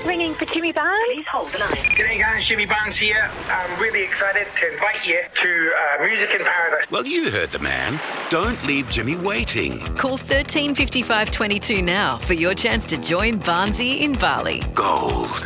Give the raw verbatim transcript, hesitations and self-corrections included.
Ringing for Jimmy Barnes. Please hold the line. G'day guys, Jimmy Barnes here. I'm really excited to invite you to uh, Music in Paradise. Well, you heard the man. Don't leave Jimmy waiting. Call thirteen fifty-five twenty-two now for your chance to join Barnesy in Bali. Gold.